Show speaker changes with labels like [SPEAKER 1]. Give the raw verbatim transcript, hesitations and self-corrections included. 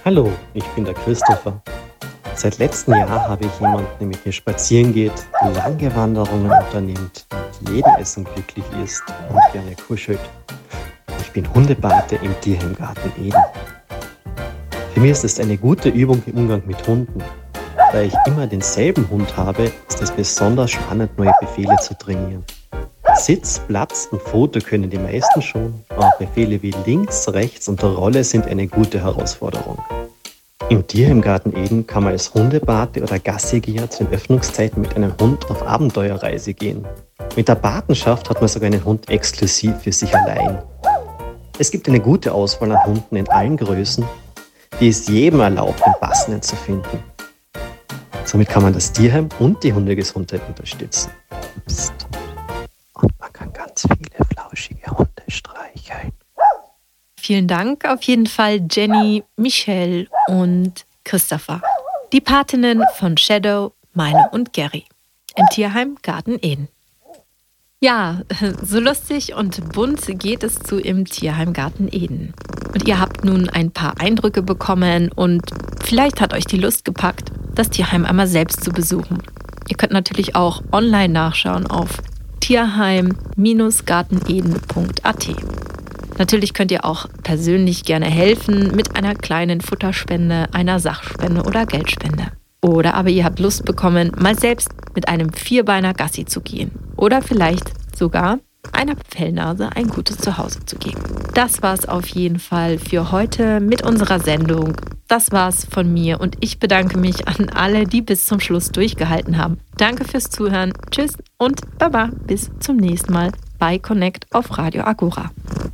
[SPEAKER 1] Hallo, ich bin der Christopher. Seit letztem Jahr habe ich jemanden, der mit mir spazieren geht, lange Wanderungen unternimmt, mit jedem Essen glücklich ist und gerne kuschelt. Ich bin Hundepate im Tierheimgarten Eden. Für mich ist es eine gute Übung im Umgang mit Hunden. Da ich immer denselben Hund habe, ist es besonders spannend, neue Befehle zu trainieren. Sitz, Platz und Foto können die meisten schon, aber Befehle wie links, rechts und Rolle sind eine gute Herausforderung. Im Tierheimgarten Eden kann man als Hundepate oder Gassigeher zu den Öffnungszeiten mit einem Hund auf Abenteuerreise gehen. Mit der Patenschaft hat man sogar einen Hund exklusiv für sich allein. Es gibt eine gute Auswahl an Hunden in allen Größen, die es jedem erlaubt, den passenden zu finden. Somit kann man das Tierheim und die Hundegesundheit unterstützen. Psst. Und man kann ganz viele flauschige Hunde streicheln.
[SPEAKER 2] Vielen Dank auf jeden Fall Jenny, Michelle und Christopher. Die Patinnen von Shadow, Meine und Gary im Tierheim Garten Eden. Ja, so lustig und bunt geht es zu im Tierheim Garten Eden. Und ihr habt nun ein paar Eindrücke bekommen und vielleicht hat euch die Lust gepackt, das Tierheim einmal selbst zu besuchen. Ihr könnt natürlich auch online nachschauen auf tierheim garteneden punkt a t. Natürlich könnt ihr auch persönlich gerne helfen mit einer kleinen Futterspende, einer Sachspende oder Geldspende. Oder aber ihr habt Lust bekommen, mal selbst mit einem Vierbeiner Gassi zu gehen. Oder vielleicht sogar einer Fellnase ein gutes Zuhause zu geben. Das war's auf jeden Fall für heute mit unserer Sendung. Das war's von mir und ich bedanke mich an alle, die bis zum Schluss durchgehalten haben. Danke fürs Zuhören. Tschüss und Baba. Bis zum nächsten Mal bei Connect auf Radio Agora.